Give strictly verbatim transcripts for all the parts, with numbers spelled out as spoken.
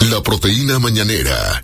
La proteína mañanera.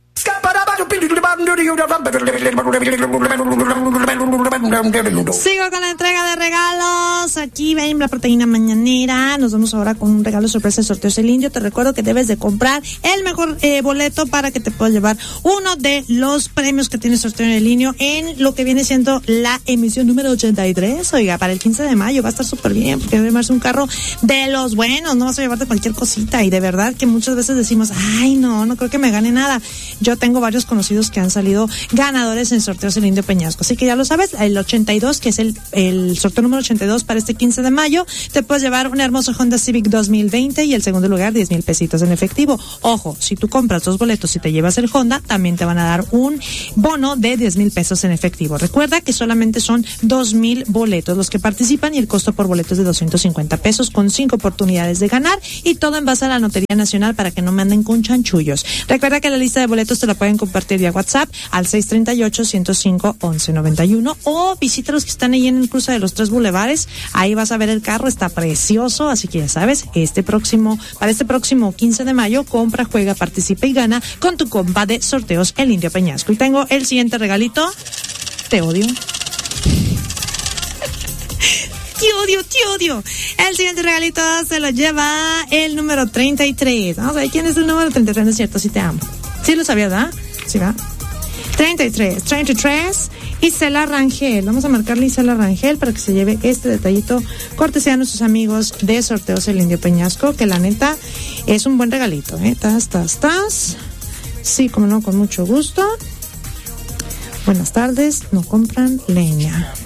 Sigo con la entrega de regalos. Aquí ven la proteína mañanera. Nos vamos ahora con un regalo sorpresa de Sorteos El Indio. Te recuerdo que debes de comprar el mejor eh, boleto para que te puedas llevar uno de los premios que tiene Sorteo El Indio en lo que viene siendo la emisión número ochenta y tres. Oiga, para el quince de mayo va a estar súper bien porque debe llevarse un carro de los buenos. No vas a llevarte cualquier cosita. Y de verdad que muchas veces decimos, ay, no, no creo que me gane nada. Yo tengo varios conocidos que han salido ganadores en Sorteos El Indio Peñasco. Así que ya lo sabes, el ochenta y dos, que es el, el sorteo número ochenta y dos para este quince de mayo, te puedes llevar un hermoso Honda Civic dos mil veinte y el segundo lugar diez mil pesitos en efectivo. Ojo, si tú compras dos boletos y te llevas el Honda, también te van a dar un bono de diez mil pesos en efectivo. Recuerda que solamente son dos mil boletos los que participan y el costo por boleto es de doscientos cincuenta pesos con cinco oportunidades de ganar y todo en base a la Lotería Nacional para que no me anden con chanchullos. Recuerda que la lista de boletos te la pueden compartir vía WhatsApp al seis treinta y ocho, ciento cinco, once noventa y uno o visita los que están ahí en el cruce de los tres bulevares. Ahí vas a ver el carro, está precioso, así que ya sabes, este próximo, para este próximo quince de mayo, compra, juega, participa y gana con tu compa de Sorteos El Indio Peñasco. Y tengo el siguiente regalito. Te odio. Te odio, te odio. El siguiente regalito se lo lleva el número treinta y tres. Vamos a ver quién es el número treinta y tres, no es cierto, sí te amo. Sí lo sabías, ¿verdad? Sí, va. treinta y tres, treinta y tres, Isela Rangel. Vamos a marcarle Isela Rangel para que se lleve este detallito cortesía a nuestros amigos de Sorteos El Indio Peñasco, que la neta es un buen regalito, ¿eh? Tas, tas, tas. Sí, como no, con mucho gusto. Buenas tardes, no compran leña.